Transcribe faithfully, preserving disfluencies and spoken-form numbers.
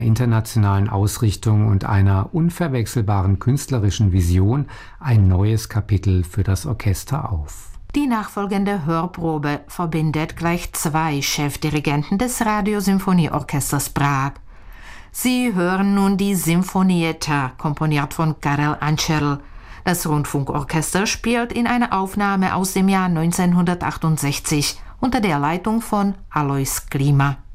internationalen Ausrichtung und einer unverwechselbaren künstlerischen Vision ein neues Kapitel für das Orchester auf. Die nachfolgende Hörprobe verbindet gleich zwei Chefdirigenten des Radiosymphonieorchesters Prag. Sie hören nun die Sinfonietta, komponiert von Karel Ančerl. Das Rundfunkorchester spielt in einer Aufnahme aus dem Jahr neunzehnhundertachtundsechzig unter der Leitung von Alois Klima.